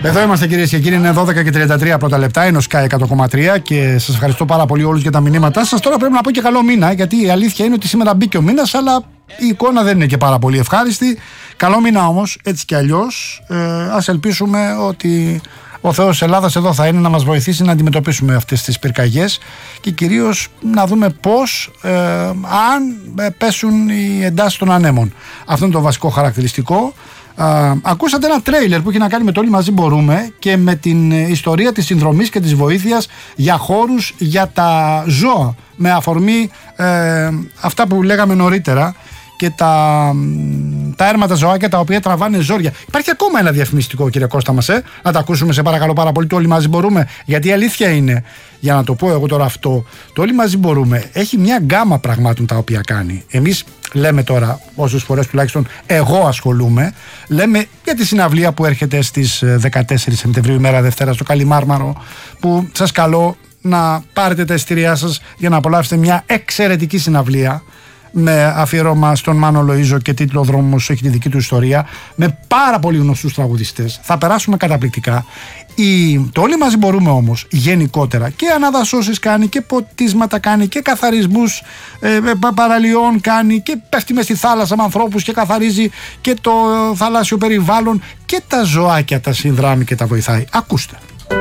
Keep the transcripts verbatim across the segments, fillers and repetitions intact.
Εδώ είμαστε, κυρίες και κύριοι, είναι δώδεκα και τριάντα τρία πρώτα λεπτά, είναι ο Sky εκατό κόμμα τρία και σας ευχαριστώ πάρα πολύ όλους για τα μηνύματά σας. Τώρα πρέπει να πω και καλό μήνα, γιατί η αλήθεια είναι ότι σήμερα μπήκε ο μήνας, αλλά η εικόνα δεν είναι και πάρα πολύ ευχάριστη. Καλό μήνα όμως, έτσι κι αλλιώς. Ε, ας ελπίσουμε ότι ο Θεός της Ελλάδας εδώ θα είναι να μας βοηθήσει να αντιμετωπίσουμε αυτές τις πυρκαγιές και κυρίως να δούμε πώς, ε, αν πέσουν οι εντάσεις των ανέμων. Αυτό είναι το βασικό χαρακτηριστικό. Uh, ακούσατε ένα τρέιλερ που έχει να κάνει με το Όλοι Μαζί Μπορούμε και με την ιστορία της συνδρομής και της βοήθειας για χώρους για τα ζώα, με αφορμή ε, αυτά που λέγαμε νωρίτερα και τα, τα έρματα ζωάκια τα οποία τραβάνε ζόρια. Υπάρχει ακόμα ένα διαφημιστικό, κύριε Κώστα μας, ε? να τα ακούσουμε σε παρακαλώ πάρα πολύ, το Όλοι Μαζί Μπορούμε, γιατί η αλήθεια είναι, για να το πω εγώ τώρα αυτό, το Όλοι Μαζί Μπορούμε έχει μια γκάμα πραγμάτων τα οποία κάνει. Εμείς λέμε τώρα, όσες φορές τουλάχιστον εγώ ασχολούμαι, λέμε για τη συναυλία που έρχεται στις δεκατέσσερις Σεπτεμβρίου, ημέρα Δευτέρα, στο Καλιμάρμαρο, που σας καλώ να πάρετε τα εισιτήριά σας για να απολαύσετε μια εξαιρετική συναυλία με αφιερώμα στον Μάνο Λοΐζο και τίτλο «Δρόμος έχει τη δική του ιστορία», με πάρα πολύ γνωστούς τραγουδιστές. Θα περάσουμε καταπληκτικά. Η... Το Όλοι Μαζί Μπορούμε όμως γενικότερα και αναδασώσεις κάνει και ποτίσματα κάνει και καθαρισμούς ε, παραλιών κάνει και πέφτει μες στη θάλασσα με ανθρώπους και καθαρίζει και το θαλάσσιο περιβάλλον και τα ζωάκια τα συνδράμει και τα βοηθάει. Ακούστε.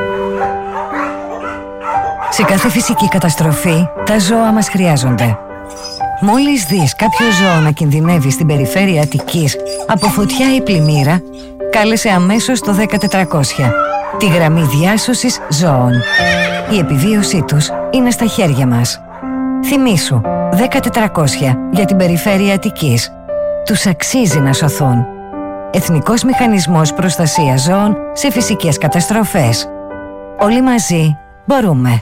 Σε κάθε φυσική καταστροφή τα ζώα μας χρειάζονται. Μόλις δεις κάποιο ζώο να κινδυνεύει στην περιφέρεια Αττικής από φωτιά ή πλημμύρα, κάλεσε αμέσως το δέκα τετρακόσια, τη γραμμή διάσωσης ζώων. Η επιβίωσή τους είναι στα χέρια μας. Θυμήσου, δέκα τετρακόσια για την περιφέρεια Αττικής. Τους αξίζει να σωθούν. Εθνικός Μηχανισμός Προστασίας Ζώων σε φυσικές καταστροφές. Όλοι μαζί μπορούμε.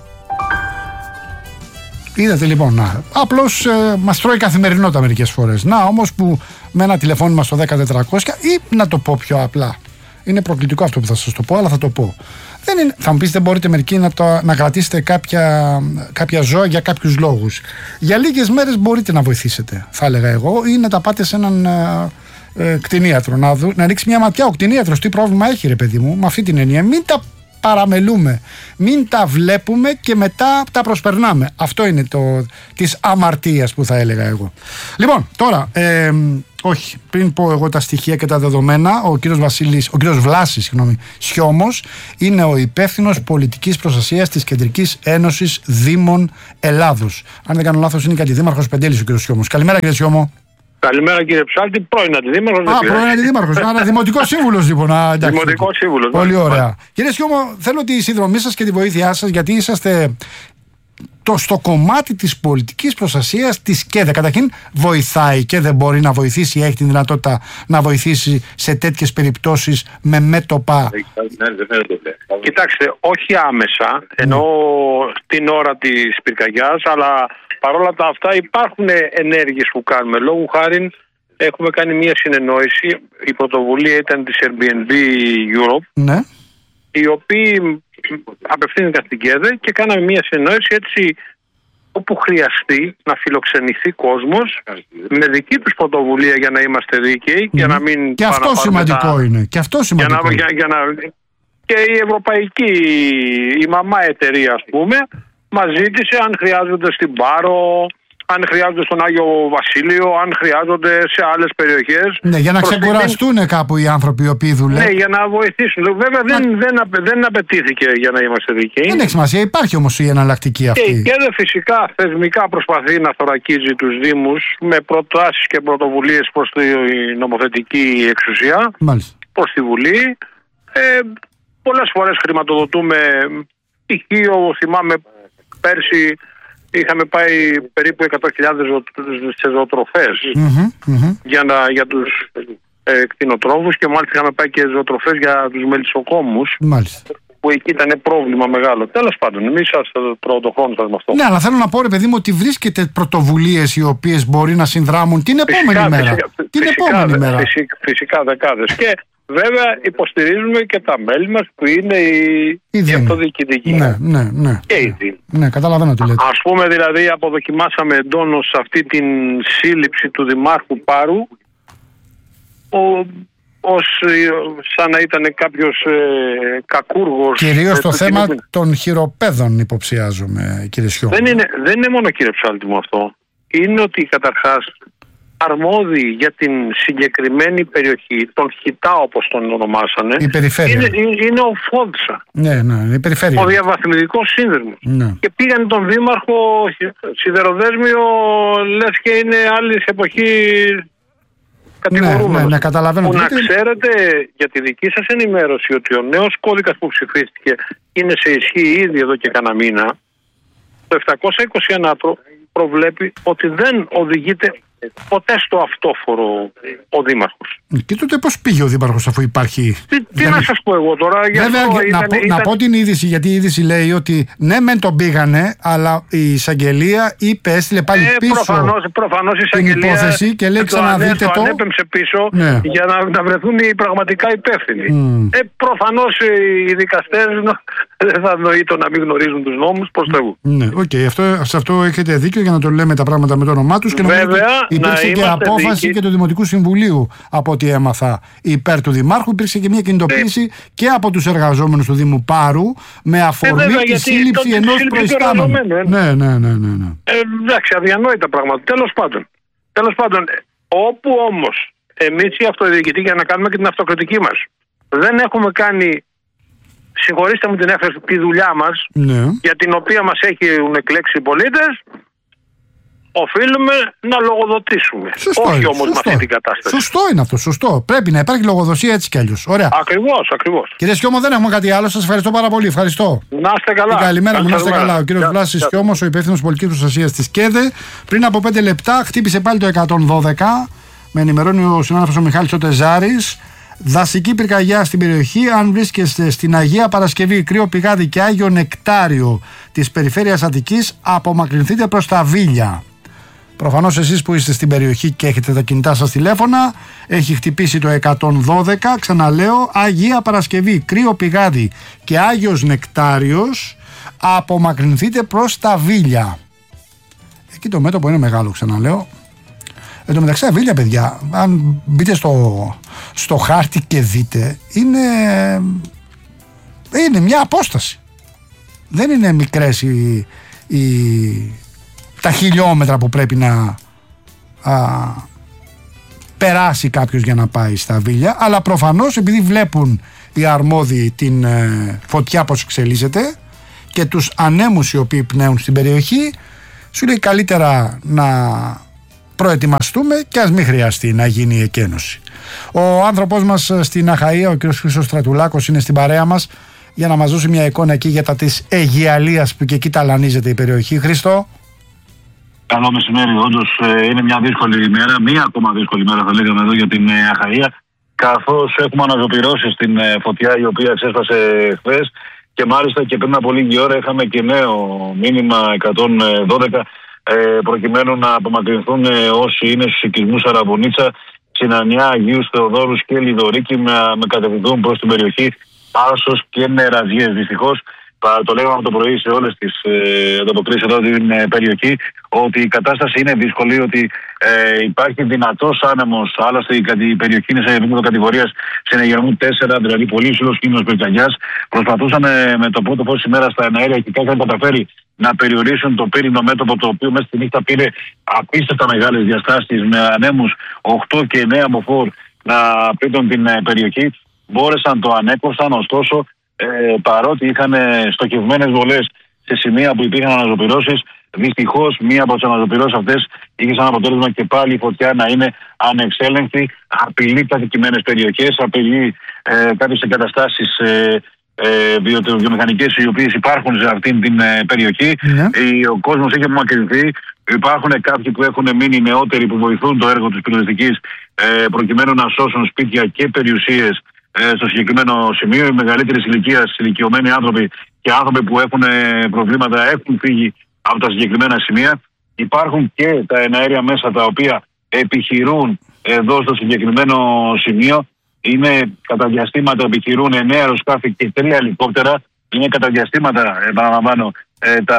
Είδατε λοιπόν, να, απλώς ε, μας τρώει καθημερινότητα μερικές φορές. Να όμως που με ένα τηλεφώνημα στο δέκα τετρακόσια, ή να το πω πιο απλά, είναι προκλητικό αυτό που θα σας το πω, αλλά θα το πω. Δεν είναι, θα μου πεις, δεν μπορείτε μερικοί να, το, να κρατήσετε κάποια, κάποια ζώα για κάποιους λόγους. Για λίγες μέρες μπορείτε να βοηθήσετε, θα έλεγα εγώ, ή να τα πάτε σε έναν ε, ε, κτηνίατρο, να, δου, να ρίξει μια ματιά ο κτηνίατρος τι πρόβλημα έχει, ρε παιδί μου, με αυτή την έννοια. Μην τα παραμελούμε, μην τα βλέπουμε και μετά τα προσπερνάμε. Αυτό είναι το της αμαρτίας που θα έλεγα εγώ. Λοιπόν, τώρα, ε, όχι, πριν πω εγώ τα στοιχεία και τα δεδομένα, ο κύριος Βασίλης, ο κύριος Βλάσης, συγγνώμη, Σιώμος, είναι ο υπεύθυνος πολιτικής προστασίας της Κεντρικής Ένωσης Δήμων Ελλάδος. Αν δεν κάνω λάθος, είναι και αντιδήμαρχος Πεντέλης ο κύριος Σιώμος. Καλημέρα, κύριε Σιώμο. Καλημέρα, κύριε Ψάλτη, πρώην αντιδήμαρχος. Α, πρώην αντιδήμαρχος. Άρα δημοτικός σύμβουλος λοιπόν. Δημοτικός σύμβουλος. Πολύ ωραία. Κύριε Σιώμο, θέλω τη συνδρομή σας και τη βοήθειά σας, γιατί είσαστε το, στο κομμάτι της πολιτικής προστασίας της ΚΕΔΕ. Καταρχήν, βοηθάει και δεν μπορεί να βοηθήσει, έχει την δυνατότητα να βοηθήσει σε τέτοιες περιπτώσεις με μέτωπα. Κοιτάξτε, όχι άμεσα, ενώ την ώρα της πυρκαγιάς, αλλά παρόλα τα αυτά υπάρχουν ενέργειες που κάνουμε. Λόγου χάριν έχουμε κάνει μια συνεννόηση, η πρωτοβουλία ήταν της Airbnb Europe, ναι, οι οποίοι απευθύνθηκαν στην ΚΕΔΕ και κάναμε μια συνεννόηση έτσι όπου χρειαστεί να φιλοξενηθεί κόσμος με δική τους πρωτοβουλία για να είμαστε δίκαιοι, mm. για να μην και αυτό σημαντικό τα... είναι. Και αυτό σημαντικό για να, για, για να... Και η ευρωπαϊκή, η μαμά εταιρεία ας πούμε, μας ζήτησε αν χρειάζονται στην Πάρο, αν χρειάζονται στον Άγιο Βασίλειο, αν χρειάζονται σε άλλες περιοχές. Ναι, για να ξεκουραστούν την... κάπου οι άνθρωποι οι οποίοι δουλεύουν. Ναι, για να βοηθήσουν. Βέβαια δεν, δεν, απαι, δεν απαιτήθηκε για να είμαστε δικαίοι. Δεν έχει σημασία, υπάρχει όμως η εναλλακτική αυτή. Και η ΚΕΔΕ φυσικά θεσμικά προσπαθεί να θωρακίζει τους Δήμους με προτάσεις και πρωτοβουλίες προς τη νομοθετική εξουσία, μάλιστα, προς τη Βουλή. Ε, πολλές φορές χρηματοδοτούμε π.χ. θυμάμαι πέρσι είχαμε πάει περίπου εκατό χιλιάδες σε ζωοτροφές mm-hmm, mm-hmm. για, να, για τους ε, κτηνοτρόφους και μάλιστα είχαμε πάει και ζωοτροφές για τους μελισσοκόμους. Μάλιστα. Που εκεί ήταν πρόβλημα μεγάλο. Τέλος πάντων, εμείς σας πρωτοχρόνου σας με αυτό. Ναι, αλλά θέλω να πω, ρε παιδί μου, ότι βρίσκεται πρωτοβουλίες οι οποίες μπορεί να συνδράμουν την επόμενη φυσικά, μέρα. Φυσικά, την φυσικά, επόμενη μέρα. Φυσικά, φυσικά δεκάδες. Και βέβαια υποστηρίζουμε και τα μέλη μας που είναι οι, οι αυτοδιοικητικοί. Ναι, ναι, ναι. Και οι Δήμοι. Ναι, καταλαβαίνω τι λέτε. Ας πούμε δηλαδή αποδοκιμάσαμε εντόνως αυτή την σύλληψη του Δημάρχου Πάρου, ο, ο ως σαν να ήταν κάποιος ε, κακούργος. Κυρίως το θέμα κοινωνικό των χειροπέδων υποψιάζομαι, κύριε Σιώμο. Δεν είναι, δεν είναι μόνο, κύριε Ψάλτη μου, αυτό. Είναι ότι καταρχάς αρμόδιοι για την συγκεκριμένη περιοχή, τον Χιτά όπως τον ονομάσανε, η περιφέρεια. Είναι, είναι ο Φόντσα. Ναι, ναι, η περιφέρεια. Ο διαβαθμιστικός σύνδεσμος. Ναι. Και πήγαν τον δήμαρχο σιδεροδέσμιο, λες και είναι άλλη εποχή κατηγορούμενος. Ναι, ναι, ναι, καταλαβαίνω. Που να ξέρετε για τη δική σας ενημέρωση ότι ο νέος κώδικας που ψηφίστηκε είναι σε ισχύ ήδη εδώ και κανένα μήνα. Το επτακόσια είκοσι ένα προβλέπει ότι δεν οδηγείται ποτέ στο αυτόφορο ο δήμαρχος. Και τότε πώς πήγε ο δήμαρχος αφού υπάρχει. Τι, τι να σας πω εγώ τώρα. Βέβαια, αυτό να, ήταν, πω, ήταν... να πω την είδηση, γιατί η είδηση λέει ότι ναι, μεν τον πήγανε, αλλά η εισαγγελία είπε, έστειλε πάλι ε, πίσω προφανώς, προφανώς η την υπόθεση και λέει ξαναδείτε το. Το ανέπεμψε πίσω, ναι, για να, να βρεθούν οι πραγματικά υπεύθυνοι. Mm. Ε, προφανώς οι δικαστές δεν θα νοεί το να μην γνωρίζουν τους νόμους προς Θεού. Ναι, οκ, okay, αυτό, σε αυτό έχετε δίκιο για να το λέμε τα πράγματα με το όνομά τους. Και βέβαια, υπήρξε και απόφαση δίκη και του Δημοτικού Συμβουλίου, από ό,τι έμαθα, υπέρ του Δημάρχου. Υπήρξε και μια κινητοποίηση ε. και από τους εργαζόμενους του Δήμου Πάρου με αφορμή ε, βέβαια, τη σύλληψη ενός προϊστάμενου. Ε. Ναι, ναι, ναι, ναι, ναι. Ε, εντάξει, αδιανόητα πράγματα. Τέλος πάντων. Τέλος πάντων, όπου όμως εμείς οι αυτοδιοικητοί, για να κάνουμε και την αυτοκριτική μας, δεν έχουμε κάνει, συγχωρήστε μου την έκφραση, τη δουλειά μας, ναι, για την οποία μας έχουν εκλέξει οι πολίτες, οφείλουμε να λογοδοτήσουμε. Σωστό, όχι όμως με αυτή την κατάσταση. Σωστό είναι αυτό, σωστό. Πρέπει να υπάρχει λογοδοσία έτσι κι αλλιώς. Ωραία. Ακριβώς, ακριβώς. Κύριε Σιώμο, δεν έχουμε κάτι άλλο. Σας ευχαριστώ πάρα πολύ. Ευχαριστώ. Να είστε καλά. Καλημέρα μου, να είστε καλά. Ο κύριος Βλάσης Σιώμος, ο υπεύθυνος πολιτικής προστασίας της ΚΕΔΕ. Πριν από πέντε λεπτά χτύπησε πάλι το εκατόν δώδεκα. Με ενημερώνει ο συνάδελφος ο Μιχάλης ο Τεζάρης. Δασική πυρκαγιά στην περιοχή. Αν βρίσκεστε στην Αγία Παρασκευή, Κρύο Πηγάδι και Άγιο Νεκτάριο της περιφέρειας Αττικής, απομακρυνθείτε προς τα Βίλια. Προφανώς εσείς που είστε στην περιοχή και έχετε τα κινητά σας τηλέφωνα, έχει χτυπήσει το εκατόν δώδεκα. Ξαναλέω, Αγία Παρασκευή, Κρύο Πηγάδι και Άγιος Νεκτάριος, απομακρυνθείτε προς τα Βίλια. Εκεί το μέτωπο είναι μεγάλο, ξαναλέω. Εν τω μεταξύ, Βίλια, παιδιά, αν μπείτε στο, στο χάρτη και δείτε, είναι, είναι μια απόσταση. Δεν είναι μικρές οι, οι, τα χιλιόμετρα που πρέπει να α, περάσει κάποιος για να πάει στα Βίλια, αλλά προφανώς επειδή βλέπουν οι αρμόδιοι την ε, φωτιά πως εξελίσσεται και τους ανέμους οι οποίοι πνέουν στην περιοχή, σου λέει καλύτερα να προετοιμαστούμε και ας μην χρειαστεί να γίνει η εκένωση. Ο άνθρωπός μας στην Αχαΐα, ο κ. Χρήστος Στρατουλάκος, είναι στην παρέα μας για να μας δώσει μια εικόνα εκεί για τα της Αιγιαλίας που και εκεί ταλανίζεται η περιοχή. Χρήστο. Καλό μεσημέρι. Όντως είναι μια δύσκολη ημέρα, μία ακόμα δύσκολη ημέρα θα λέγαμε εδώ για την Αχαΐα, καθώς έχουμε αναζωπυρώσει στην φωτιά η οποία ξέσπασε χθες και μάλιστα και πριν από λίγη ώρα είχαμε και νέο μήνυμα εκατόν δώδεκα προκειμένου να απομακρυνθούν όσοι είναι στους οικισμούς Αραβωνίτσα, Συνανιά, Αγίους Θεοδόρους και Λιδωρίκη με, με κατευθυνθούν προς την περιοχή Άσος και Νεραζιές. Δυστυχώς το λέγαμε το πρωί σε όλες τις ε, ανταποκρίσεις εδώ στην ε, περιοχή ότι η κατάσταση είναι δύσκολη, ότι ε, υπάρχει δυνατός άνεμος, άλλωστε η, η περιοχή είναι σε επίπεδο κατηγορίας συνεγερμού τέσσερα, δηλαδή πολύ υψηλός κίνδυνος πυρκαγιάς. Προσπαθούσαν με το πρώτο φως ημέρα στα εναέρια και είχαν καταφέρει να περιορίσουν το πύρινο μέτωπο, το οποίο μέσα στη νύχτα πήρε απίστευτα μεγάλες διαστάσεις με ανέμους οκτώ και εννέα μποφόρ να πλήττουν την ε, περιοχή. Μπόρεσαν, το ανέκοψαν, ωστόσο ε, παρότι είχαν στοχευμένες βολές σε σημεία που υπήρχαν αναζωπυρώσεις, δυστυχώς μία από τις αναζωπυρώσεις αυτές είχε σαν αποτέλεσμα και πάλι η φωτιά να είναι ανεξέλεγκτη, απειλεί κατοικημένες περιοχές, απειλεί ε, κάποιες εγκαταστάσεις ε, ε, βιομηχανικές οι οποίες υπάρχουν σε αυτήν την ε, περιοχή. Yeah. Ε, ο κόσμος έχει απομακρυνθεί. Υπάρχουν κάποιοι που έχουν μείνει νεότεροι που βοηθούν το έργο της πυροσβεστικής ε, προκειμένου να σώσουν σπίτια και περιουσίες στο συγκεκριμένο σημείο. Οι μεγαλύτερης ηλικίας, ηλικιωμένοι άνθρωποι και άνθρωποι που έχουν προβλήματα έχουν φύγει από τα συγκεκριμένα σημεία. Υπάρχουν και τα εναέρια μέσα τα οποία επιχειρούν εδώ στο συγκεκριμένο σημείο. Είναι κατά διαστήματα, επιχειρούν εννέα αεροσκάφη και τρία ελικόπτερα. Είναι κατά διαστήματα, επαναλαμβάνω, ε, τα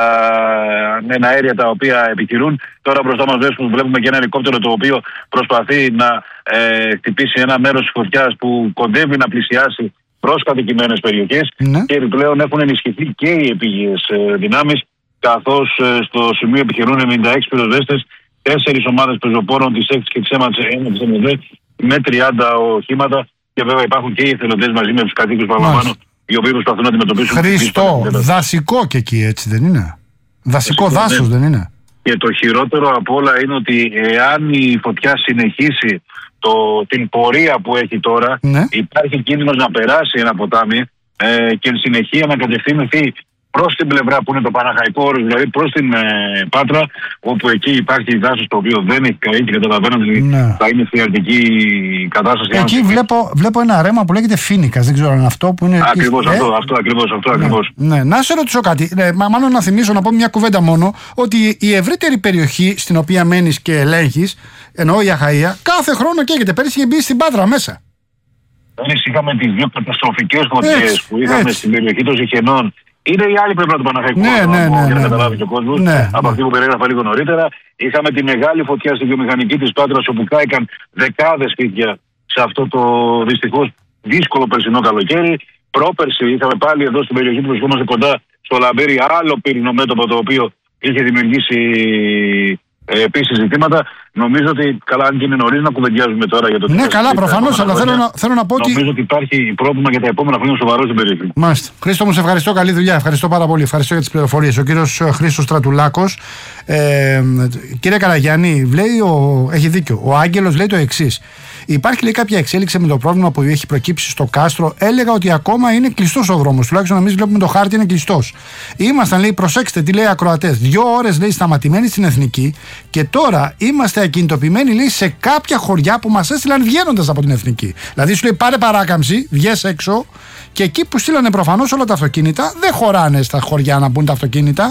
αέρια τα οποία επιχειρούν. Τώρα μπροστά μας βλέπουμε και ένα ελικόπτερο το οποίο προσπαθεί να ε, χτυπήσει ένα μέρος της φωτιάς που κοντεύει να πλησιάσει προς κατοικημένες περιοχές, ναι. Και επιπλέον έχουν ενισχυθεί και οι επίγειες ε, δυνάμεις, καθώς ε, στο σημείο επιχειρούν ενενήντα έξι πυροσβέστες, τέσσερις ομάδες πεζοπόρων της έκτης και της ΕΜΕΔ με τριάντα οχήματα, και βέβαια υπάρχουν και οι εθελοντές μαζί με τους κατοίκους παραπάνω, οι οποίοι προσπαθούν να αντιμετωπίσουν. Χρήστο, δασικό και εκεί, έτσι δεν είναι? Δασικό δάσος δεν είναι? Και το χειρότερο απ' όλα είναι ότι εάν η φωτιά συνεχίσει το, την πορεία που έχει τώρα, ναι. Υπάρχει κίνδυνος να περάσει ένα ποτάμι ε, και εν συνεχεία να κατευθύνει προς την πλευρά που είναι το Παναχαϊκό όρος, δηλαδή προς την ε, Πάτρα, όπου εκεί υπάρχει δάσος το οποίο δεν έχει καεί και καταλαβαίνω ότι ναι. Θα είναι θεατική κατάσταση. Εκεί βλέπω, βλέπω ένα ρέμα που λέγεται Φίνικας, δεν ξέρω αν αυτό που είναι. Ακριβώς αυτό, αυτό ακριβώς, αυτό ναι. ακριβώς. Ναι. Να σε ρωτήσω κάτι, ναι, μάλλον να θυμίσω, να πω μια κουβέντα μόνο, ότι η ευρύτερη περιοχή στην οποία μένεις και ελέγχεις, εννοώ η Αχαΐα, κάθε χρόνο καίγεται. Πέρυσι είχε μπει στην Πάτρα μέσα. Εμείς είχαμε τις δύο καταστροφικές φωτιές που είχαμε έτσι. Στην περιοχή των Ζυχενών. Είναι η άλλη πλευρά του Παναχαϊκού, ναι, ναι, ναι, για να ναι, καταλάβει και ο κόσμος, ναι, από ναι. αυτή που περιέγραφα λίγο νωρίτερα. Είχαμε τη μεγάλη φωτιά στη βιομηχανική της Πάτρας, όπου κάηκαν δεκάδες σπίτια σε αυτό το δυστυχώς δύσκολο περσινό καλοκαίρι. Πρόπερση είχαμε πάλι εδώ στην περιοχή που βρισκόμαστε κοντά στο Λαμπέρι άλλο πύρινο μέτωπο, το οποίο είχε δημιουργήσει ε, επίσης ζητήματα. Νομίζω ότι καλά, αν και είναι νωρίς να κουβεντιάζουμε τώρα για το. Ναι, καλά, προφανώς, αλλά θέλω να, θέλω να πω ότι. Νομίζω ότι υπάρχει πρόβλημα για τα επόμενα χρόνια σοβαρό στην περιοχή. Μάλιστα. Χρήστο, μου σε ευχαριστώ. Καλή δουλειά. Ευχαριστώ πάρα πολύ. Ευχαριστώ για τις πληροφορίες. Ο κύριος Χρήστος Στρατουλάκος. Ε, κύριε Καραγιάννη, λέει ο, έχει δίκιο. Ο Άγγελος λέει το εξής. Υπάρχει, λέει, κάποια εξέλιξη με το πρόβλημα που έχει προκύψει στο κάστρο. Έλεγα ότι ακόμα είναι κλειστός ο δρόμος. Τουλάχιστον εμείς βλέπουμε το χάρτη είναι κλειστός. Ήμασταν, λέει, προσέξτε τι λέει ακροατές. Δύο ώρες, λέει, σταματημένοι στην Εθνική και τώρα είμαστε ακινητοποιημένοι, λέει, σε κάποια χωριά που μας έστειλαν βγαίνοντας από την Εθνική. Δηλαδή σου λέει πάρε παράκαμψη, βγες έξω και εκεί που στείλανε προφανώς όλα τα αυτοκίνητα δεν χωράνε στα χωριά να μπουν τα αυτοκίνητα.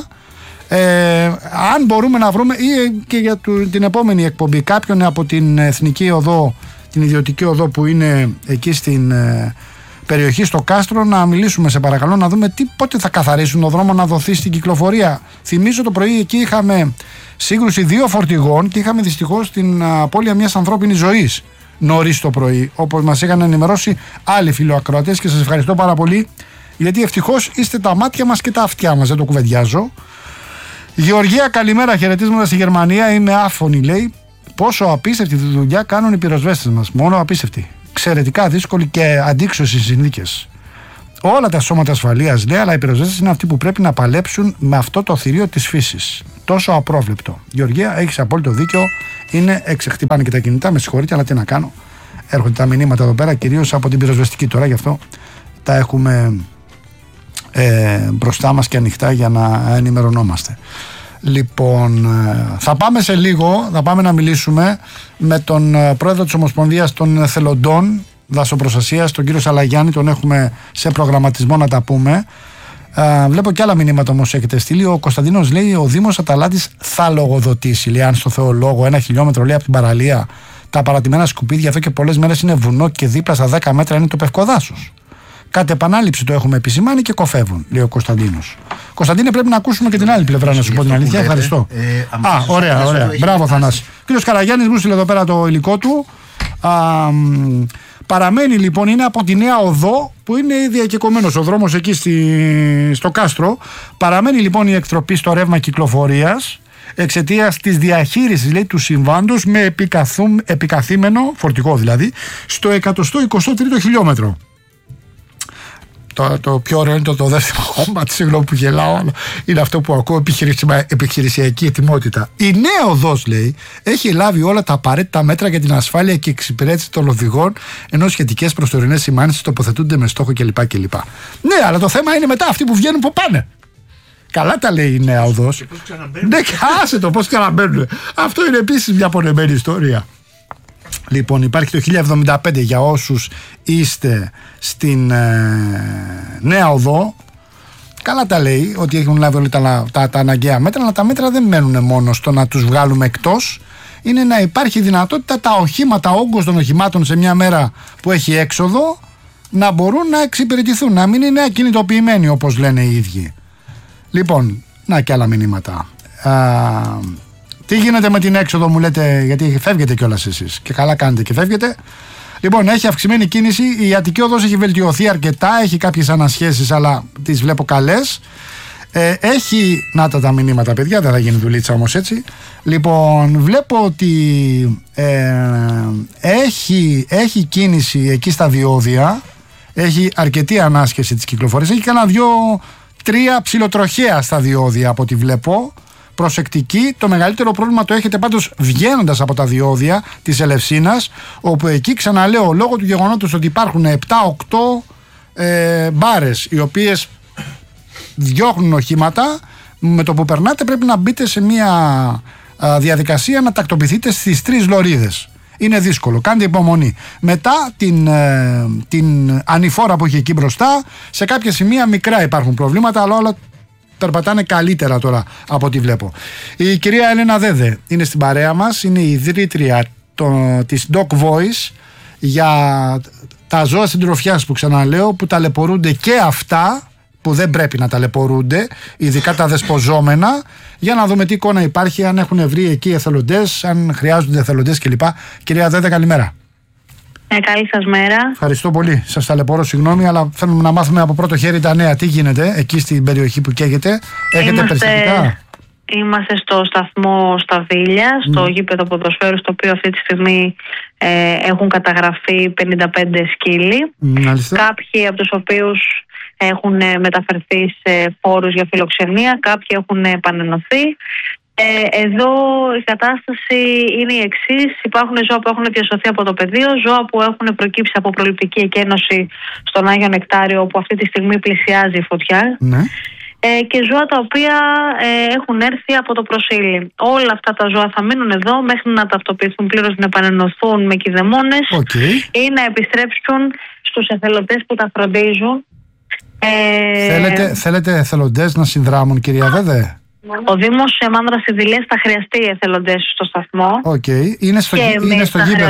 Ε, αν μπορούμε να βρούμε ή και για την επόμενη εκπομπή κάποιον από την Εθνική Οδό, την ιδιωτική οδό που είναι εκεί στην ε, περιοχή στο κάστρο, να μιλήσουμε σε παρακαλώ, να δούμε τι, πότε θα καθαρίσουν το δρόμο να δοθεί στην κυκλοφορία. Θυμίζω το πρωί εκεί είχαμε σύγκρουση δύο φορτηγών και είχαμε δυστυχώς την απώλεια μιας ανθρώπινης ζωής νωρίς το πρωί, όπως μας είχαν ενημερώσει άλλοι φιλοακροατές, και σας ευχαριστώ πάρα πολύ γιατί ευτυχώς είστε τα μάτια μας και τα αυτιά μας, δεν το κουβεντιάζω. Γεωργία, καλημέρα, χαιρετίσματα στη Γερμανία. Είμαι άφωνη, λέει. Πόσο απίστευτη τη δουλειά κάνουν οι πυροσβέστες μας. Μόνο απίστευτη. Εξαιρετικά δύσκολη και αντίξωση συνθήκες. Όλα τα σώματα ασφαλείας, λέει, αλλά οι πυροσβέστες είναι αυτοί που πρέπει να παλέψουν με αυτό το θηρίο της φύσης. Τόσο απρόβλεπτο. Γεωργία, έχεις απόλυτο δίκιο. Είναι εξεχτυπάνε και τα κινητά. Με συγχωρείτε, αλλά τι να κάνω. Έρχονται τα μηνύματα εδώ πέρα, κυρίως από την πυροσβεστική τώρα, γι' αυτό τα έχουμε ε, μπροστά μας και ανοιχτά για να ενημερωνόμαστε. Λοιπόν, θα πάμε σε λίγο, θα πάμε να μιλήσουμε με τον πρόεδρο της Ομοσπονδίας των Εθελοντών Δασοπροστασίας, τον κύριο Σαλαγιάννη, τον έχουμε σε προγραμματισμό να τα πούμε. Ε, βλέπω και άλλα μηνύματα όμως έχετε στείλει. Ο Κωνσταντίνος λέει: ο Δήμος Αταλάντης θα λογοδοτήσει, λέει, αν στο Θεολόγο, ένα χιλιόμετρο, λέει, από την παραλία, τα παρατημένα σκουπίδια εδώ και πολλές μέρες είναι βουνό και δίπλα στα δέκα μέτρα είναι το πευκοδάσος. Κατ' επανάληψη το έχουμε επισημάνει και κοφεύουν, λέει ο Κωνσταντίνος. Κωνσταντίνε, πρέπει να ακούσουμε και την άλλη πλευρά, να σου πω την αλήθεια. Ευχαριστώ. Ε, Α, ωραία, ωραία. Μπράβο, Θανάση. Ο κύριος Καραγιάννης μου στείλε εδώ πέρα το υλικό του. Α, παραμένει λοιπόν, είναι από τη Νέα Οδό που είναι διακεκομένος ο δρόμος εκεί στη, στο κάστρο. Παραμένει λοιπόν η εκτροπή στο ρεύμα κυκλοφορίας εξαιτίας της διαχείρισης, λέει, του συμβάντος με επικαθήμενο, φορτικό δηλαδή, στο εκατόν εικοστό τρίτο χιλιόμετρο. Το, το πιο ωραίο είναι το, το δεύτερο κόμμα, συγγνώμη που γελάω, είναι αυτό που ακούω, επιχειρησιακή ετοιμότητα. Η Νέα Οδός, λέει, έχει λάβει όλα τα απαραίτητα μέτρα για την ασφάλεια και εξυπηρέτηση των οδηγών, ενώ σχετικές προσωρινές σημάνσεις τοποθετούνται με στόχο κλπ. κλπ. Ναι, αλλά το θέμα είναι μετά αυτοί που βγαίνουν που πάνε. Καλά τα λέει η Νέα Οδός. Ναι, άσε το πώς ξαναμπαίνουν. Αυτό είναι επίσης μια πονεμένη ιστορία. Λοιπόν, υπάρχει το χίλια εβδομήντα πέντε για όσους είστε στην ε, Νέα Οδό. Καλά τα λέει ότι έχουν λάβει όλα τα, τα, τα αναγκαία μέτρα, αλλά τα μέτρα δεν μένουν μόνο στο να τους βγάλουμε εκτός. Είναι να υπάρχει δυνατότητα τα οχήματα, ο όγκος των οχημάτων σε μια μέρα που έχει έξοδο να μπορούν να εξυπηρετηθούν, να μην είναι ακινητοποιημένοι όπως λένε οι ίδιοι. Λοιπόν, Να και άλλα μηνύματα. Α, τι γίνεται με την έξοδο, μου λέτε, γιατί φεύγετε κιόλας εσείς και καλά κάνετε και φεύγετε. Λοιπόν, έχει αυξημένη κίνηση, η Αττική Οδός έχει βελτιωθεί αρκετά, έχει κάποιες ανασχέσεις αλλά τις βλέπω καλές. Ε, έχει, να τα τα μηνύματα παιδιά, δεν θα γίνει δουλίτσα όμως έτσι. Λοιπόν, βλέπω ότι ε, έχει, έχει κίνηση εκεί στα διόδια, έχει αρκετή ανάσχεση της κυκλοφορίας, έχει κανένα δυο, τρία ψιλοτροχαία στα διόδια από ό,τι βλέπω. Προσεκτική, το μεγαλύτερο πρόβλημα το έχετε πάντως βγαίνοντας από τα διόδια της Ελευσίνας, όπου εκεί ξαναλέω λόγω του γεγονότος ότι υπάρχουν επτά οκτώ ε, μπάρες οι οποίες διώχνουν οχήματα, με το που περνάτε πρέπει να μπείτε σε μια α, διαδικασία να τακτοποιηθείτε στις τρεις λωρίδες. Είναι δύσκολο, κάντε υπομονή. Μετά την, ε, την ανηφόρα που έχει εκεί μπροστά, σε κάποια σημεία μικρά υπάρχουν προβλήματα, αλλά όλα περπατάνε καλύτερα τώρα από ό,τι βλέπω. Η κυρία Έλενα Δέδε είναι στην παρέα μας, είναι η ιδρύτρια το, της Dog Voice για τα ζώα συντροφιάς που ξαναλέω, που ταλαιπωρούνται και αυτά που δεν πρέπει να ταλαιπωρούνται, ειδικά τα δεσποζόμενα, για να δούμε τι εικόνα υπάρχει, αν έχουν βρει εκεί εθελοντές, αν χρειάζονται εθελοντές κλπ. Κυρία Δέδε, καλημέρα. Ε, καλή σας μέρα. Ευχαριστώ πολύ. Σας ταλαιπωρώ, συγγνώμη, αλλά θέλουμε να μάθουμε από πρώτο χέρι τα νέα. Τι γίνεται εκεί στην περιοχή που καίγεται, έχετε Είμαστε... περιστατικά? Είμαστε στο σταθμό Σταβίλια, στο mm. γήπεδο ποδοσφαίρου, στο οποίο αυτή τη στιγμή ε, έχουν καταγραφεί πενήντα πέντε σκύλοι. Mm, κάποιοι από τους οποίους έχουν μεταφερθεί σε φόρους για φιλοξενία, κάποιοι έχουν επανενωθεί. Ε, εδώ η κατάσταση είναι η εξής: υπάρχουν ζώα που έχουν διασωθεί από το πεδίο, ζώα που έχουν προκύψει από προληπτική εκένωση στον Άγιο Νεκτάριο, όπου αυτή τη στιγμή πλησιάζει η φωτιά. Ναι. Ε, και ζώα τα οποία ε, έχουν έρθει από το Προσήλι. Όλα αυτά τα ζώα θα μείνουν εδώ μέχρι να ταυτοποιηθούν πλήρως, να επανενωθούν με κηδεμόνες okay. ή να επιστρέψουν στους εθελοντές που τα φροντίζουν. Ε... Θέλετε, θέλετε εθελοντές να συνδράμουν, κυρία Δέδε? Ο Δήμος Μάνδρας Ιδηλίας θα χρειαστεί εθελοντές στο σταθμό. Okay. Είναι στο, και είναι στο γήπεδο.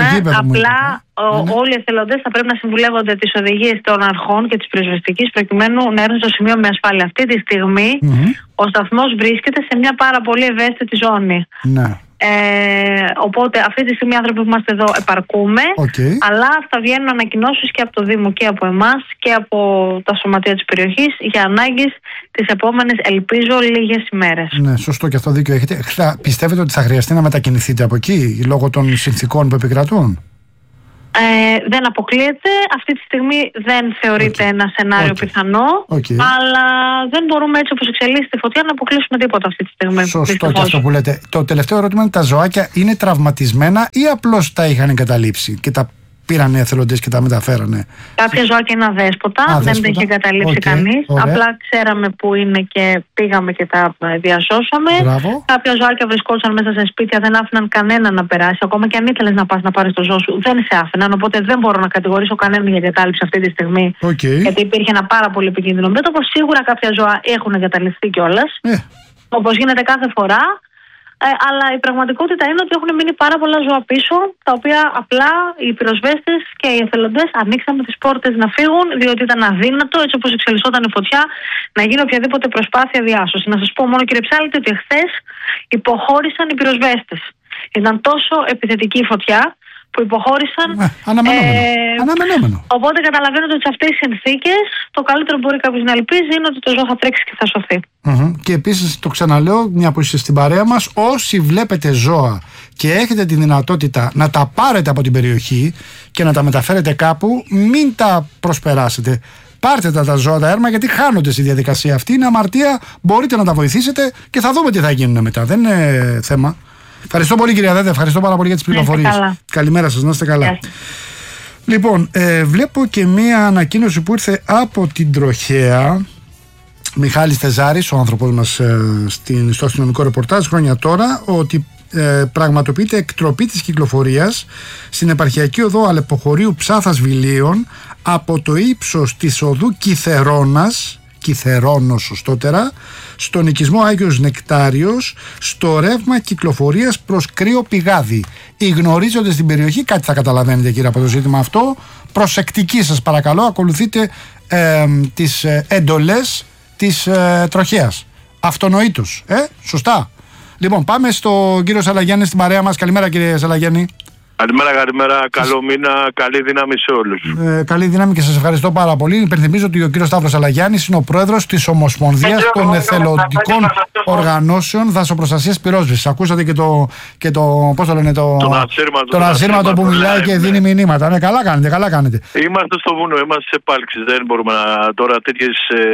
Απλά ο, ναι. όλοι οι εθελοντές θα πρέπει να συμβουλεύονται τις οδηγίες των αρχών και της πυροσβεστικής, προκειμένου να έρθουν στο σημείο με ασφάλεια. Αυτή τη στιγμή mm-hmm. ο σταθμός βρίσκεται σε μια πάρα πολύ ευαίσθητη ζώνη. Ναι. Ε, οπότε αυτή τη στιγμή οι άνθρωποι που είμαστε εδώ επαρκούμε, okay. αλλά θα βγαίνουν ανακοινώσεις και από το Δήμο και από εμάς και από τα σωματεία της περιοχής για ανάγκες τις επόμενες, ελπίζω, λίγες ημέρες. Ναι, σωστό, και αυτό δίκιο έχετε. Πιστεύετε ότι θα χρειαστεί να μετακινηθείτε από εκεί λόγω των συνθηκών που επικρατούν? Ε, δεν αποκλείεται. Αυτή τη στιγμή δεν θεωρείται okay. ένα σενάριο okay. πιθανό, okay. αλλά δεν μπορούμε, έτσι όπως εξελίσσεται η φωτιά, να αποκλείσουμε τίποτα αυτή τη στιγμή. Σωστό και αυτό που λέτε. Το τελευταίο ερώτημα είναι: τα ζωάκια είναι τραυματισμένα ή απλώς τα είχαν εγκαταλείψει και τα πήραν οι εθελοντές και τα μεταφέρανε? Κάποια ζώακια είναι αδέσποτα, Α, δεν τα είχε εγκαταλείψει okay. κανείς. Ωραία. Απλά ξέραμε που είναι και πήγαμε και τα διασώσαμε. Μπράβο. Κάποια ζώακια βρισκόντουσαν μέσα σε σπίτια, δεν άφηναν κανένα να περάσει. Ακόμα και αν ήθελες να πας να πάρεις το ζώο σου, δεν σε άφηναν. Οπότε δεν μπορώ να κατηγορήσω κανέναν για εγκατάλειψη αυτή τη στιγμή. Okay. Γιατί υπήρχε ένα πάρα πολύ επικίνδυνο μέτωπο. Σίγουρα κάποια ζώα έχουν εγκαταλειφθεί κιόλας. Ε. Όπως γίνεται κάθε φορά. Ε, αλλά η πραγματικότητα είναι ότι έχουν μείνει πάρα πολλά ζώα πίσω, τα οποία απλά οι πυροσβέστες και οι εθελοντές ανοίξαμε τις πόρτες να φύγουν, διότι ήταν αδύνατο, έτσι όπως εξελισσόταν η φωτιά, να γίνει οποιαδήποτε προσπάθεια διάσωση. Να σας πω μόνο, κύριε Ψάλτη, ότι εχθές υποχώρησαν οι πυροσβέστες. Ήταν τόσο επιθετική η φωτιά που υποχώρησαν. Ε, αναμενόμενο. Ε, αναμενόμενο. Οπότε καταλαβαίνετε ότι σε αυτές τις συνθήκες το καλύτερο που μπορεί κάποιος να ελπίζει είναι ότι το ζώο θα τρέξει και θα σωθεί. Mm-hmm. Και επίσης το ξαναλέω, μια που είστε στην παρέα μας, όσοι βλέπετε ζώα και έχετε τη δυνατότητα να τα πάρετε από την περιοχή και να τα μεταφέρετε κάπου, μην τα προσπεράσετε. Πάρτε τα, τα ζώα, τα έρμα, γιατί χάνονται στη διαδικασία αυτή. Είναι αμαρτία, μπορείτε να τα βοηθήσετε και θα δούμε τι θα γίνουν μετά. Δεν είναι θέμα. Ευχαριστώ πολύ, κυρία Δέδε, ευχαριστώ πάρα πολύ για τις πληροφορίες. Καλημέρα σας, να είστε καλά. Yeah. Λοιπόν, ε, βλέπω και μία ανακοίνωση που ήρθε από την Τροχέα. Μιχάλης Τεζάρης, ο άνθρωπος μας ε, στην, στο αστυνομικό ρεπορτάζ χρόνια τώρα, ότι ε, πραγματοποιείται εκτροπή της κυκλοφορίας στην επαρχιακή οδό Αλεποχωρίου Ψάθας Βιλίων από το ύψος της οδού Κιθερώνας, Κιθερώνος σωστότερα, στον οικισμό Άγιος Νεκτάριος, στο ρεύμα κυκλοφορίας προς Κρύο Πηγάδι. Οι γνωρίζοντες στην περιοχή κάτι θα καταλαβαίνετε, κύριε, από το ζήτημα αυτό. Προσεκτικοί σας παρακαλώ, ακολουθείτε ε, τις ε, εντολές της ε, Τροχέας. Αυτονοήτως. Ε, σωστά. Λοιπόν, πάμε στον κύριο Σαλαγιάννη στην παρέα μας. Καλημέρα, κύριε Σαλαγιάννη. Καλημέρα, καλημέρα. Καλό μήνα, καλή δύναμη σε όλους. Ε, καλή δύναμη και σας ευχαριστώ πάρα πολύ. Υπενθυμίζω ότι ο κύριος Σταύρος Σαλαγιάννης είναι ο πρόεδρος της Ομοσπονδίας των Εθελοντικών Οργανώσεων Δασοπροστασίας Πυρόσβεσης. Ακούσατε και το, και το, πώς το λένε, το, τον ασύρματο που μιλάει και δίνει μηνύματα. Ναι, καλά κάνετε, καλά κάνετε. Είμαστε στο βουνό, είμαστε σε πάλξεις. Δεν μπορούμε να τώρα τέτοιες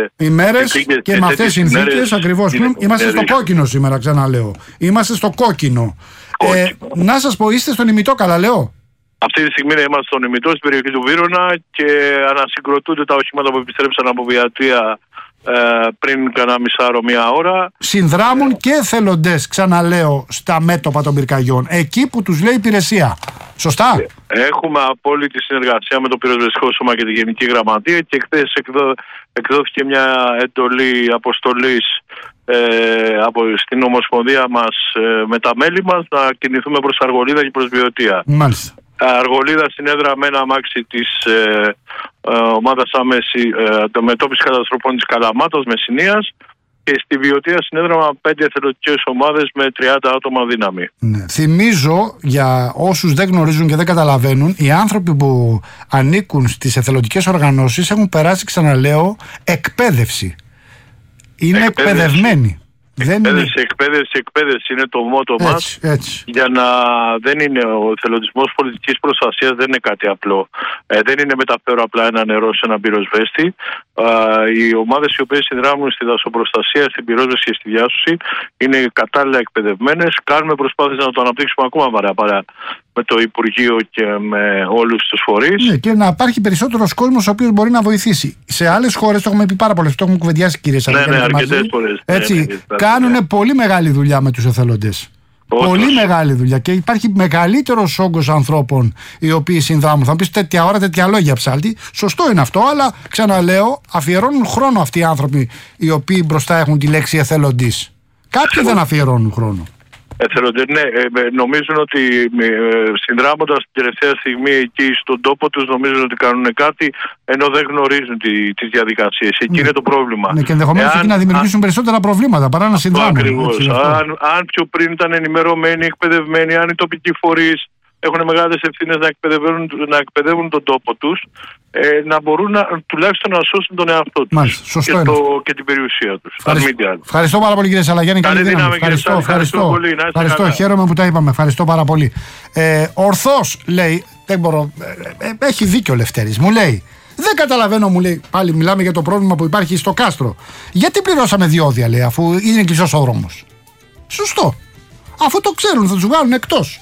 ημέρες και με αυτές τις συνθήκες ακριβώς. Είμαστε στο κόκκινο σήμερα, ξαναλέω. Είμαστε στο κόκκινο. Ε, να σας πω, είστε στον ημιτό, καλά λέω. Αυτή τη στιγμή είμαστε στον ημιτό, στην περιοχή του Βύρωνα και ανασυγκροτούνται τα οχήματα που επιστρέψαν από Βιατρία ε, πριν κανένα μισάωρο, μία ώρα. Συνδράμουν ε, και εθελοντές, ξαναλέω, στα μέτωπα των πυρκαγιών, εκεί που τους λέει υπηρεσία. Σωστά. Έχουμε απόλυτη συνεργασία με το Πυροσβεστικό Σώμα και τη Γενική Γραμματεία και χθες εκδό, εκδόθηκε μια εντολή αποστολής Ε, από στην Ομοσπονδία μας ε, με τα μέλη μας να κινηθούμε προς Αργολίδα και προς Βιωτία. Μάλιστα. Αργολίδα συνέδρα με ένα αμάξι της ε, ε, ομάδας άμεση ε, αντιμετώπισης καταστροφών της Καλαμάτας Μεσσηνίας και στη Βιωτία συνέδρα με πέντε εθελοντικές ομάδες με τριάντα άτομα δύναμη. Ναι. Θυμίζω για όσους δεν γνωρίζουν και δεν καταλαβαίνουν, οι άνθρωποι που ανήκουν στις εθελοντικές οργανώσεις έχουν περάσει, ξαναλέω, εκπαίδευση. Είναι εκπαίδευση. εκπαιδευμένοι. Εκπαίδευση, είναι... εκπαίδευση, εκπαίδευση είναι το μότο μας. Έτσι. Για να δεν είναι ο εθελοντισμός πολιτικής προστασίας, δεν είναι κάτι απλό. Ε, δεν είναι μεταφέρω απλά ένα νερό σε έναν πυροσβέστη. Ε, οι ομάδες οι οποίες συνδράμουν στη δασοπροστασία, στην πυρόσβεση και στη διάσωση είναι κατάλληλα εκπαιδευμένες. Κάνουμε προσπάθειες να το αναπτύξουμε ακόμα παρά, παρά με το Υπουργείο και με όλους τους φορείς. Ναι, και να υπάρχει περισσότερος κόσμος ο οποίος μπορεί να βοηθήσει. Σε άλλες χώρες, το έχουμε πει πάρα πολλές, το έχουμε κουβεντιάσει, κύριε Σαλαγιάννη. Ναι, ναι, αρκετές φορές. Έτσι, ναι, ναι, ναι, κάνουν ναι. πολύ μεγάλη δουλειά με τους εθελοντές. Όντως. Πολύ μεγάλη δουλειά και υπάρχει μεγαλύτερος όγκος ανθρώπων οι οποίοι συνδράμουν. Θα μου πεις τέτοια ώρα, τέτοια λόγια, ψάλτη. Σωστό είναι αυτό, αλλά ξαναλέω, αφιερώνουν χρόνο αυτοί οι άνθρωποι οι οποίοι μπροστά έχουν τη λέξη εθελοντής. Κάποιοι δεν αφιερώνουν χρόνο. Εθελοντές, ναι, ε, νομίζουν ότι ε, συνδράμοντας την τελευταία στιγμή εκεί στον τόπο τους, νομίζουν ότι κάνουν κάτι, ενώ δεν γνωρίζουν τη, τις διαδικασίες. Εκεί ναι. είναι το πρόβλημα. Ναι, και ενδεχομένως εκεί να δημιουργήσουν αν, περισσότερα προβλήματα παρά να συνδράμουν. Ακριβώς. Αν, αν πιο πριν ήταν ενημερωμένοι, εκπαιδευμένοι, αν οι τοπικοί φορείς έχουν μεγάλες ευθύνες να εκπαιδεύουν, να εκπαιδεύουν τον τόπο τους, ε, να μπορούν να, τουλάχιστον να σώσουν τον εαυτό τους. Μάλιστα, και, το, και την περιουσία τους. Ευχαριστώ, ευχαριστώ πάρα πολύ, κύριε Σαλαγιάννη. Καλή δύναμη. Δύναμη ευχαριστώ, ευχαριστώ, ευχαριστώ, πολύ, ευχαριστώ. ευχαριστώ. Χαίρομαι που τα είπαμε. Ευχαριστώ πάρα πολύ. Ε, ορθώς λέει, δεν μπορώ, ε, ε, έχει δίκιο ο Λευτέρης. Μου λέει, δεν καταλαβαίνω, μου λέει, πάλι μιλάμε για το πρόβλημα που υπάρχει στο κάστρο. Γιατί πληρώσαμε διόδια, λέει, αφού είναι κλειστός ο δρόμος. Σωστό. Αφού το ξέρουν, θα τους βγάλουν εκτός.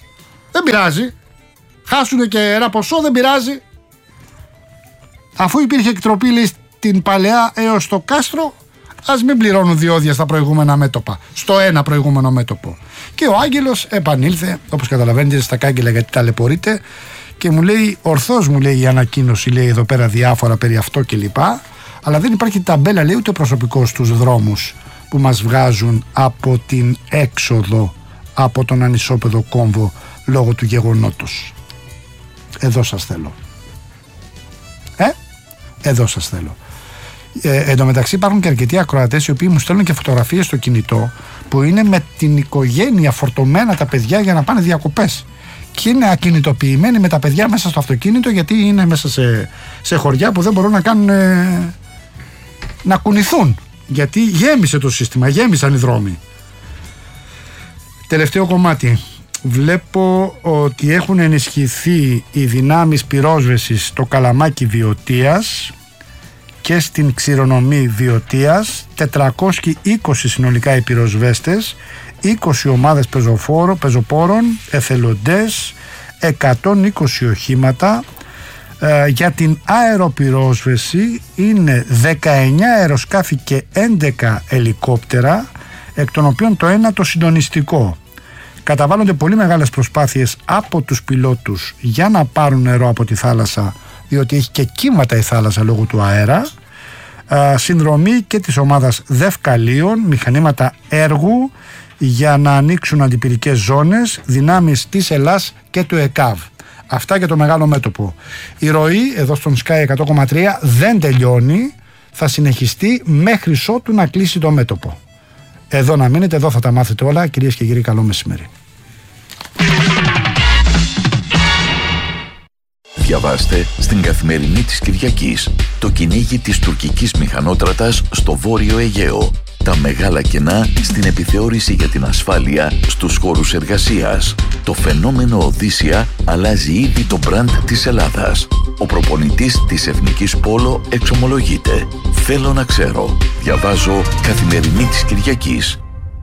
Δεν πειράζει. Χάσουν και ένα ποσό, δεν πειράζει. Αφού υπήρχε εκτροπή, λέει, στην Παλαιά έως το κάστρο, ας μην πληρώνουν διόδια στα προηγούμενα μέτωπα. Στο ένα προηγούμενο μέτωπο. Και ο Άγγελος επανήλθε, όπως καταλαβαίνετε, στα κάγκελα γιατί ταλαιπωρείται, και μου λέει, ορθώς μου λέει η ανακοίνωση, λέει εδώ πέρα διάφορα περί αυτό κλπ. Αλλά δεν υπάρχει ταμπέλα, λέει, ούτε προσωπικό στους δρόμους που μας βγάζουν από την έξοδο από τον ανισόπεδο κόμβο λόγω του γεγονότος. Εδώ σας θέλω. Ε, εδώ σας θέλω. Ε, εν τω μεταξύ υπάρχουν και αρκετοί ακροατές οι οποίοι μου στέλνουν και φωτογραφίες στο κινητό που είναι με την οικογένεια φορτωμένα τα παιδιά για να πάνε διακοπές. Και είναι ακινητοποιημένοι με τα παιδιά μέσα στο αυτοκίνητο γιατί είναι μέσα σε, σε χωριά που δεν μπορούν να κάνουν ε, να κουνηθούν. Γιατί γέμισε το σύστημα, γέμισαν οι δρόμοι. Τελευταίο κομμάτι. Βλέπω ότι έχουν ενισχυθεί οι δυνάμεις πυρόσβεσης στο Καλαμάκι Βιωτίας και στην Ξηρονομή Βιωτίας, τετρακόσιοι είκοσι συνολικά οι πυροσβέστες, είκοσι ομάδες πεζοφόρων, πεζοπόρων, εθελοντές, εκατόν είκοσι οχήματα. Ε, για την αεροπυρόσβεση είναι δεκαεννιά αεροσκάφη και έντεκα ελικόπτερα, εκ των οποίων το ένα το συντονιστικό. Καταβάλλονται πολύ μεγάλες προσπάθειες από τους πιλότους για να πάρουν νερό από τη θάλασσα, διότι έχει και κύματα η θάλασσα λόγω του αέρα. Ε, συνδρομή και της ομάδας Δευκαλίων, μηχανήματα έργου για να ανοίξουν αντιπυρικές ζώνες, δυνάμεις της Ελλάς και του ΕΚΑΒ. Αυτά για το μεγάλο μέτωπο. Η ροή εδώ στον Sky εκατό κόμμα τρία δεν τελειώνει, θα συνεχιστεί μέχρι ότου να κλείσει το μέτωπο. Εδώ να μείνετε, εδώ θα τα μάθετε όλα. Κυρίες και κύριοι, καλό μεσημέρι. Διαβάστε στην Καθημερινή της Κυριακής το κυνήγι της τουρκικής μηχανότρατας στο Βόρειο Αιγαίο. Τα μεγάλα κενά στην επιθεώρηση για την ασφάλεια στους χώρους εργασίας. Το φαινόμενο Οδύσσια αλλάζει ήδη το μπραντ της Ελλάδας. Ο προπονητής της Εθνικής Πόλο εξομολογείται. Θέλω να ξέρω. Διαβάζω Καθημερινή της Κυριακής.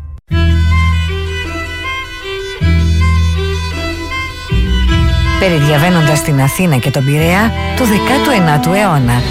Περιδιαβαίνοντας την Αθήνα και τον Πειραιά του δέκατου ενάτου αιώνα.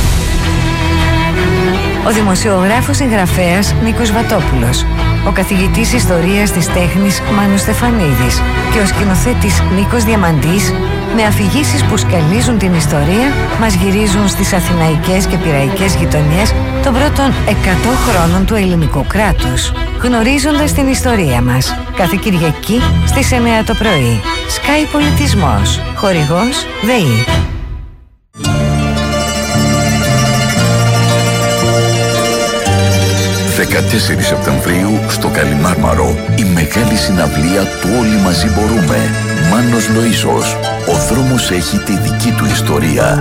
Ο δημοσιογράφος εγγραφέας Νίκος Βατόπουλος, ο καθηγητής ιστορίας της τέχνης Μάνος Στεφανίδης και ο σκηνοθέτης Νίκος Διαμαντής, με αφηγήσεις που σκαλίζουν την ιστορία, μας γυρίζουν στις αθηναϊκές και πειραϊκές γειτονιές των πρώτων εκατό χρόνων του ελληνικού κράτους, γνωρίζοντας την ιστορία μας. Κάθε Κυριακή στις εννιά το πρωί. Sky Πολιτισμός. Χορηγός ΔΕΗ. δεκατέσσερις Σεπτεμβρίου στο Καλιμάρμαρο, η μεγάλη συναυλία του Όλοι Μαζί Μπορούμε. Μάνος Λοΐζος. Ο δρόμος έχει τη δική του ιστορία.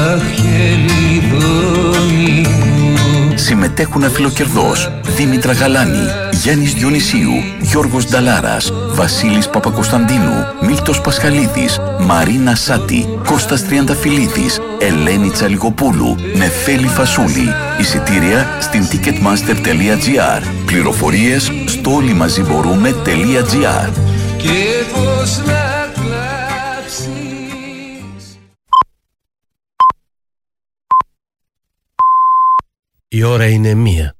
Συμμετέχουν Αφιλοκερδός, Δήμητρα Γαλάνη, Γιάννης Διονυσίου, Γιώργος Νταλάρας, Βασίλης Παπακοσταντίνου, Μίλτος Πασχαλίδης, Μαρίνα Σάτη, Κώστας Τριανταφυλλίδης, Ελένη Τσαλιγοπούλου, Νεφέλη Φασούλη. Εισιτήρια στην ticketmaster τελεία gr. Πληροφορίες στο όλοιμαζιμπορούμε τελεία gr. Η ώρα είναι μία.